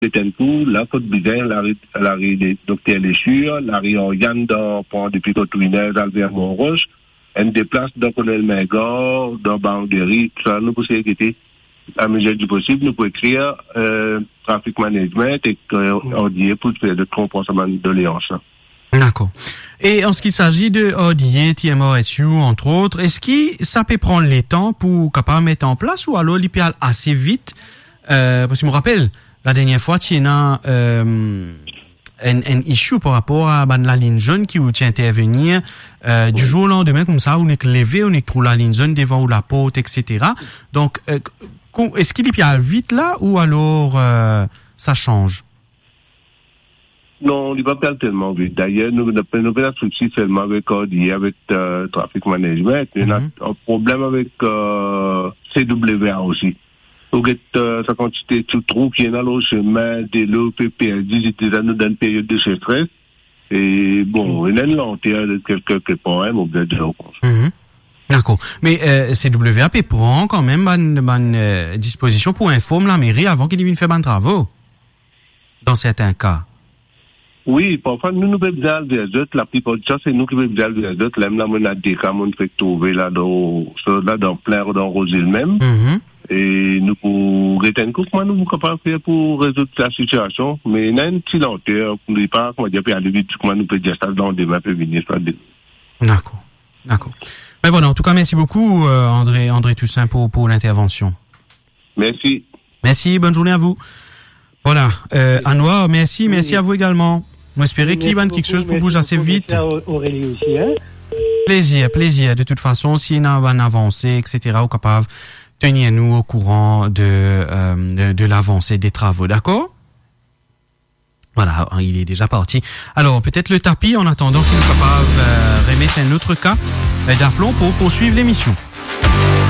C'était tout, la Côte Bizin, la rue Docteur Léchure, la rue Oriane dans Pont depuis Côte-Touinez, Albert Montroche, un déplace dans Colonel Mengor, dans Banderie, tout ça, nous pouvons écouter à mesure du possible, nous pouvons écrire Traffic Management et ordonner pour faire de comportement de doléances. D'accord. Et en ce qui s'agit de ordonner TMRSU, entre autres, est-ce que ça peut prendre les temps pour capable mettre en place ou alors l'IPL assez vite? Parce que je me rappelle, la dernière fois, tu as un issue par rapport à la ligne jaune qui vous tient intervenir du jour au lendemain, comme ça, on est levé, on est trouvé la ligne jaune devant ou la porte, etc. Donc, est-ce qu'il y a vite là ou alors ça change? Non, il va pas tellement vite. D'ailleurs, nous avons un souci seulement avec Traffic Management. Il y a un problème avec CWA aussi. Donc, sa quantité de trous qui est dans le chemin de l'OPPRD, c'était dans une période de stress. Et bon, il y a une lenteur de quelques points, on peut dire. D'accord. Mais CWAP prend quand même une disposition pour informer la mairie avant qu'il vienne faire des travaux. Dans certains cas. Oui, parfois, nous pouvons dire les autres, la plupart du temps, c'est nous qui pouvons dire les autres. Là, on a des cas, on fait trouver là, dans plein, dans Rosil même. Et nous, pour retenir comment nous sommes capables de faire pour résoudre la situation. Mais il y a une petite lenteur, pour ne pas, comment dire, aller vite, comment nous pouvons dire ça dans le débat, peut venir. D'accord. Mais voilà, en tout cas, merci beaucoup, André Toussaint, pour l'intervention. Merci. Merci, bonne journée à vous. Voilà, Anouar, merci à vous également. On espère qu'il y a quelque chose pour bouger assez vite. Aurélie aussi, hein? Plaisir. De toute façon, s'il y a une avancée, etc., ou capable, tenez-nous au courant de l'avancée des travaux, d'accord? Voilà, il est déjà parti. Alors, peut-être le tapis, en attendant qu'il nous capable remettre un autre cas d'aplomb pour poursuivre l'émission.